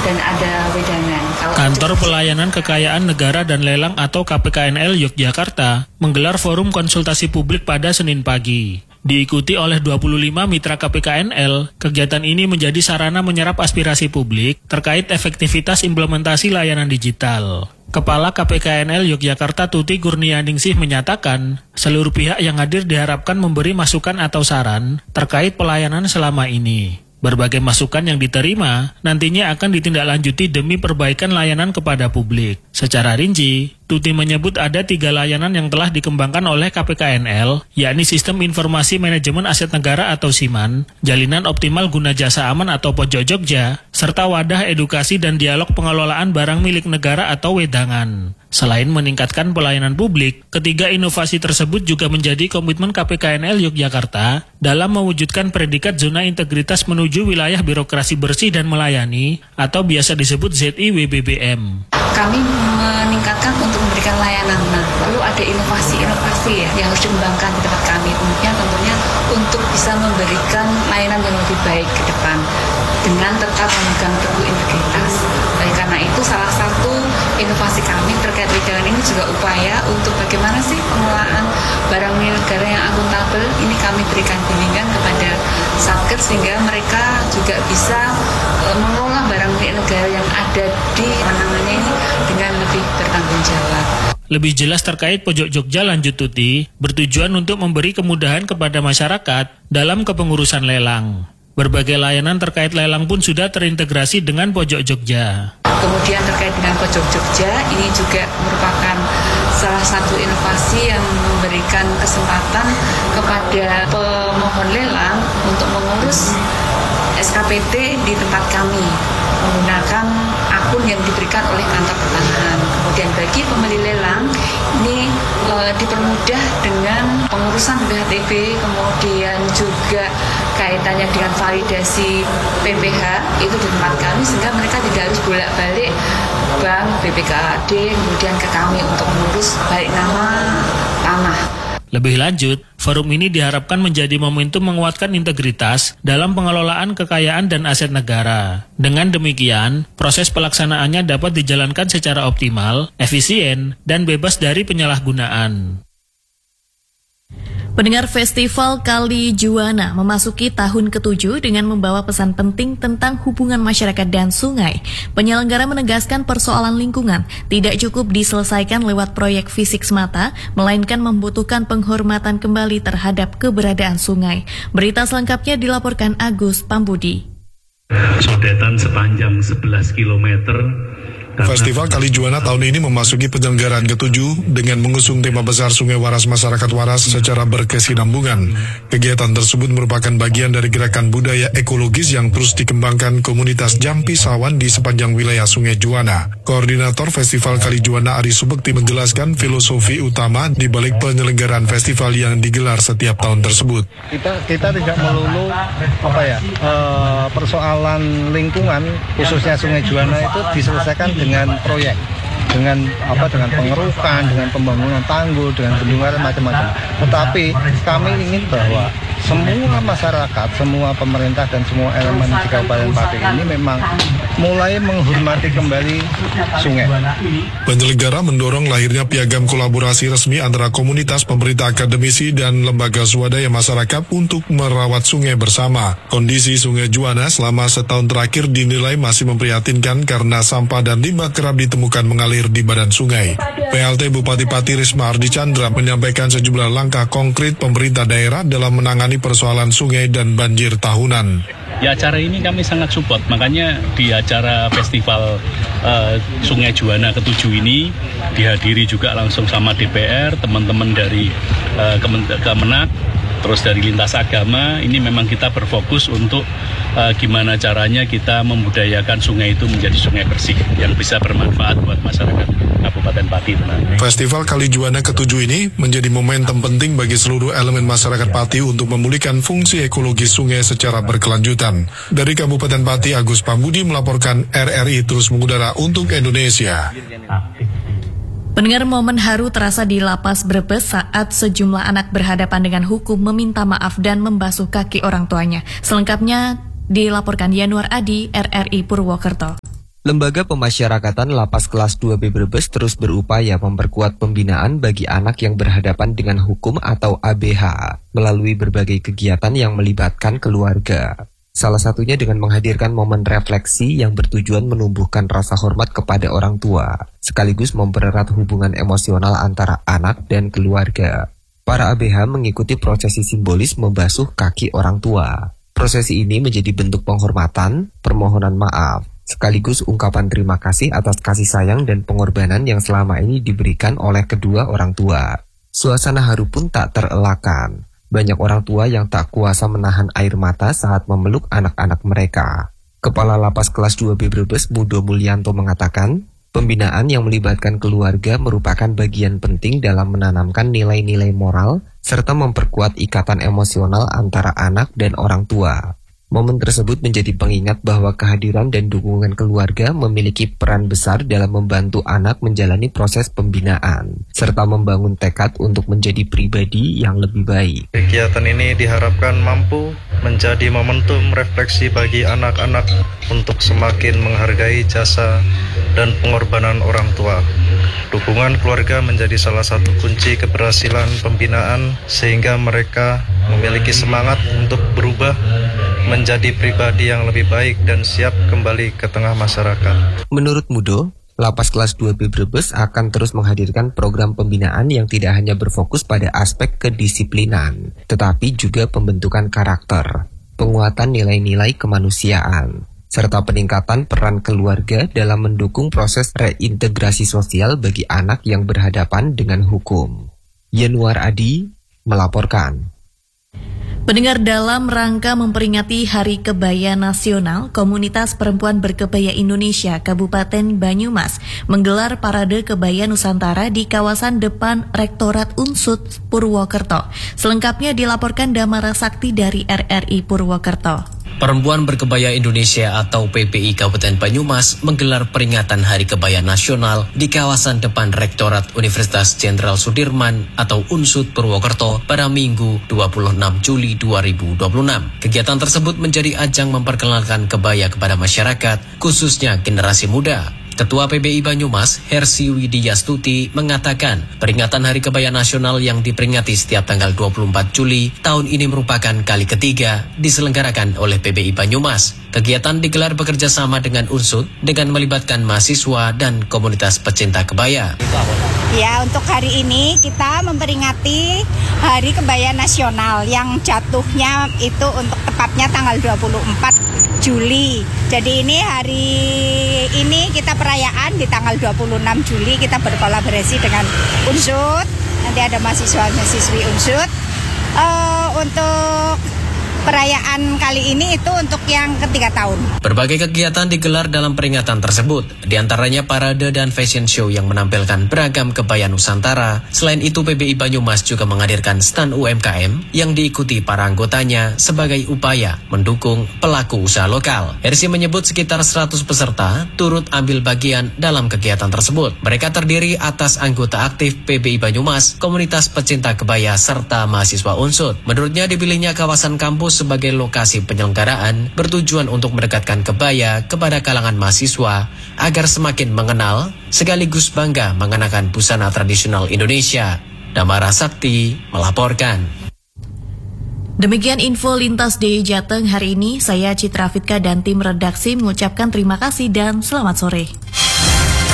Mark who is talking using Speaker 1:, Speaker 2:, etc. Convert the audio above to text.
Speaker 1: dan ada wedangan.
Speaker 2: Kantor Pelayanan Kekayaan Negara dan Lelang atau KPKNL Yogyakarta menggelar forum konsultasi publik pada Senin pagi. Diikuti oleh 25 mitra KPKNL, kegiatan ini menjadi sarana menyerap aspirasi publik terkait efektivitas implementasi layanan digital. Kepala KPKNL Yogyakarta Tuti Gurnianingsih menyatakan, seluruh pihak yang hadir diharapkan memberi masukan atau saran terkait pelayanan selama ini. Berbagai masukan yang diterima nantinya akan ditindaklanjuti demi perbaikan layanan kepada publik. Secara rinci, Tuti menyebut ada 3 layanan yang telah dikembangkan oleh KPKNL, yakni Sistem Informasi Manajemen Aset Negara atau SIMAN, Jalinan Optimal Guna Jasa Aman atau Pojok Jogja, serta Wadah Edukasi dan Dialog Pengelolaan Barang Milik Negara atau Wedangan. Selain meningkatkan pelayanan publik, ketiga inovasi tersebut juga menjadi komitmen KPKNL Yogyakarta dalam mewujudkan predikat zona integritas menuju wilayah birokrasi bersih dan melayani atau biasa disebut ZIWBBM.
Speaker 1: Kami meningkatkan untuk memberikan layanan. Nah, perlu ada inovasi-inovasi yang harus dikembangkan di tempat kami. Tentunya untuk bisa memberikan layanan yang lebih baik ke depan dengan tetap memegang teguh integritas. Oleh karena itu, salah satu inovasi kami terkait wedangan ini juga upaya untuk bagaimana sih pengelolaan barang milik negara yang akuntabel. Ini kami berikan bimbingan kepada Satker sehingga mereka juga bisa mengelola barang milik negara yang ada di penanganannya ini dengan lebih bertanggung jawab.
Speaker 2: Lebih jelas terkait Pojok Jogja, lanjut Tuti, bertujuan untuk memberi kemudahan kepada masyarakat dalam kepengurusan lelang. Berbagai layanan terkait lelang pun sudah terintegrasi dengan Pojok Jogja.
Speaker 1: Kemudian terkait dengan Pojok Jogja, ini juga merupakan salah satu inovasi yang memberikan kesempatan kepada pemohon lelang untuk mengurus SKPT di tempat kami menggunakan akun yang diberikan oleh kantor pertanahan. Kemudian bagi pembeli lelang ini dipermudah dengan pengurusan BHTB, kemudian juga kaitannya dengan validasi PPH itu di tempat kami sehingga mereka tidak harus bolak-balik bank, BPKAD, kemudian ke kami untuk mengurus baik nama tanah.
Speaker 2: Lebih lanjut, forum ini diharapkan menjadi momentum menguatkan integritas dalam pengelolaan kekayaan dan aset negara. Dengan demikian, proses pelaksanaannya dapat dijalankan secara optimal, efisien, dan bebas dari penyalahgunaan.
Speaker 3: Pendengar, Festival Kali Juwana memasuki tahun ke-7 dengan membawa pesan penting tentang hubungan masyarakat dan sungai. Penyelenggara menegaskan persoalan lingkungan tidak cukup diselesaikan lewat proyek fisik semata, melainkan membutuhkan penghormatan kembali terhadap keberadaan sungai. Berita selengkapnya dilaporkan Agus Pambudi.
Speaker 4: Sodetan sepanjang 11 km.
Speaker 5: Festival Kali Juwana tahun ini memasuki penyelenggaraan ke-7 dengan mengusung tema besar Sungai Waras Masyarakat Waras secara berkesinambungan. Kegiatan tersebut merupakan bagian dari gerakan budaya ekologis yang terus dikembangkan komunitas Jampi Sawan di sepanjang wilayah Sungai Juwana. Koordinator Festival Kali Juwana Ari Subekti menjelaskan filosofi utama di balik penyelenggaraan festival yang digelar setiap tahun tersebut.
Speaker 6: Kita tidak melulu persoalan lingkungan khususnya Sungai Juwana itu diselesaikan dengan proyek, dengan pengerukan, dengan pembangunan tanggul, dengan bendungan macam-macam. Tetapi kami ingin bahwa semua masyarakat, semua pemerintah dan semua elemen di Kabupaten Pati ini memang mulai menghormati kembali sungai.
Speaker 5: Penyelenggara mendorong lahirnya piagam kolaborasi resmi antara komunitas, pemerintah, akademisi, dan lembaga swadaya masyarakat untuk merawat sungai bersama. Kondisi Sungai Juwana selama setahun terakhir dinilai masih memprihatinkan karena sampah dan limbah kerap ditemukan mengalir di badan sungai. PLT Bupati Pati Risma Ardi Chandra menyampaikan sejumlah langkah konkret pemerintah daerah dalam menangani persoalan sungai dan banjir tahunan.
Speaker 4: Ya, acara ini kami sangat support, makanya di acara festival Sungai Juwana ke-7 ini dihadiri juga langsung sama DPR, teman-teman dari Kemenak, terus dari lintas agama. Ini memang kita berfokus untuk gimana caranya kita membudayakan sungai itu menjadi sungai bersih yang bisa bermanfaat buat masyarakat Kabupaten Pati.
Speaker 5: Festival Kali Juwana ke-7 ini menjadi momentum penting bagi seluruh elemen masyarakat Pati untuk memulihkan fungsi ekologis sungai secara berkelanjutan. Dari Kabupaten Pati, Agus Pambudi melaporkan RRI terus mengudara untuk Indonesia.
Speaker 3: Pendengar, momen haru terasa di Lapas Brebes saat sejumlah anak berhadapan dengan hukum meminta maaf dan membasuh kaki orang tuanya. Selengkapnya dilaporkan Yanuar Adi, RRI Purwokerto.
Speaker 7: Lembaga Pemasyarakatan Lapas Kelas 2B Brebes terus berupaya memperkuat pembinaan bagi anak yang berhadapan dengan hukum atau ABH melalui berbagai kegiatan yang melibatkan keluarga. Salah satunya dengan menghadirkan momen refleksi yang bertujuan menumbuhkan rasa hormat kepada orang tua, sekaligus mempererat hubungan emosional antara anak dan keluarga. Para ABH mengikuti prosesi simbolis membasuh kaki orang tua. Prosesi ini menjadi bentuk penghormatan, permohonan maaf, sekaligus ungkapan terima kasih atas kasih sayang dan pengorbanan yang selama ini diberikan oleh kedua orang tua. Suasana haru pun tak terelakkan. Banyak orang tua yang tak kuasa menahan air mata saat memeluk anak-anak mereka. Kepala Lapas Kelas 2B Brebes, Mudo Mulyanto mengatakan, pembinaan yang melibatkan keluarga merupakan bagian penting dalam menanamkan nilai-nilai moral serta memperkuat ikatan emosional antara anak dan orang tua. Momen tersebut menjadi pengingat bahwa kehadiran dan dukungan keluarga memiliki peran besar dalam membantu anak menjalani proses pembinaan, serta membangun tekad untuk menjadi pribadi yang lebih baik.
Speaker 8: Kegiatan ini diharapkan mampu menjadi momentum refleksi bagi anak-anak untuk semakin menghargai jasa dan pengorbanan orang tua. Dukungan keluarga menjadi salah satu kunci keberhasilan pembinaan sehingga mereka memiliki semangat untuk berubah menjadi pribadi yang lebih baik dan siap kembali ke tengah masyarakat.
Speaker 7: Menurut Mudo, Lapas Kelas 2B Brebes akan terus menghadirkan program pembinaan yang tidak hanya berfokus pada aspek kedisiplinan, tetapi juga pembentukan karakter, penguatan nilai-nilai kemanusiaan, serta peningkatan peran keluarga dalam mendukung proses reintegrasi sosial bagi anak yang berhadapan dengan hukum. Yanuar Adi melaporkan.
Speaker 3: Pendengar, dalam rangka memperingati Hari Kebaya Nasional, Komunitas Perempuan Berkebaya Indonesia Kabupaten Banyumas menggelar Parade Kebaya Nusantara di kawasan depan Rektorat Unsud Purwokerto. Selengkapnya dilaporkan Damara Sakti dari RRI Purwokerto.
Speaker 9: Perempuan Berkebaya Indonesia atau PPI Kabupaten Banyumas menggelar peringatan Hari Kebaya Nasional di kawasan depan Rektorat Universitas Jenderal Sudirman atau Unsud Purwokerto pada Minggu 26 Juli 2026. Kegiatan tersebut menjadi ajang memperkenalkan kebaya kepada masyarakat, khususnya generasi muda. Ketua PBI Banyumas, Hersi Widiastuti, mengatakan peringatan Hari Kebaya Nasional yang diperingati setiap tanggal 24 Juli tahun ini merupakan kali ketiga diselenggarakan oleh PBI Banyumas. Kegiatan digelar bekerja sama dengan Unsud dengan melibatkan mahasiswa dan komunitas pecinta kebaya.
Speaker 10: Ya, untuk hari ini kita memperingati Hari Kebaya Nasional yang jatuhnya itu untuk tepatnya tanggal 24 Juli. Jadi ini hari ini kita perayaan di tanggal 26 Juli kita berkolaborasi dengan Unsud. Nanti ada mahasiswa-mahasiswi Unsud. Untuk perayaan kali ini itu untuk yang ketiga tahun.
Speaker 9: Berbagai kegiatan digelar dalam peringatan tersebut, diantaranya parade dan fashion show yang menampilkan beragam kebaya Nusantara. Selain itu, PBI Banyumas juga menghadirkan stand UMKM yang diikuti para anggotanya sebagai upaya mendukung pelaku usaha lokal. RC menyebut sekitar 100 peserta turut ambil bagian dalam kegiatan tersebut. Mereka terdiri atas anggota aktif PBI Banyumas, komunitas pecinta kebaya, serta mahasiswa Unsud. Menurutnya dipilihnya kawasan kampus sebagai lokasi penyelenggaraan bertujuan untuk mendekatkan kebaya kepada kalangan mahasiswa agar semakin mengenal sekaligus bangga mengenakan busana tradisional Indonesia. Damara Sakti melaporkan.
Speaker 3: Demikian info Lintas DIY Jateng hari ini. Saya Citra Fitka dan tim redaksi mengucapkan terima kasih dan selamat sore.